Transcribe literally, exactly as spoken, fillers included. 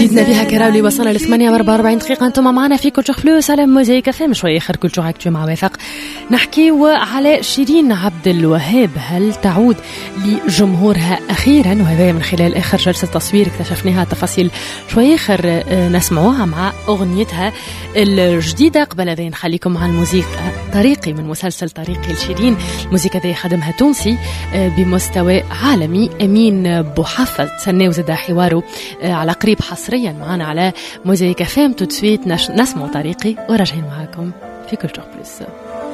زدنا بها كراولي وصلنا لثمانية وأربعة وأربعين دقيقة. أنتم معنا في كل شيء فلوس على موزايك فهم شوي آخر كل شيء عكتو مع واثق. نحكي على شيرين عبد الوهاب، هل تعود لجمهورها أخيرا؟ وهذا من خلال آخر جلسة تصوير اكتشفناها تفاصيل شوي آخر نسمعوها مع أغنيتها الجديدة. قبل هذا نخليكم مع الموسيقى طريقي من مسلسل طريقي لشيرين. الموسيقى ذي خدمها تونسي بمستوى عالمي أمين بوحفظ. تسناو زاد حواره على قريب حصريا معنا على موزايك فام. تو تسويت نسمع طريقي وراجعين معاكم في كل شيء بلس.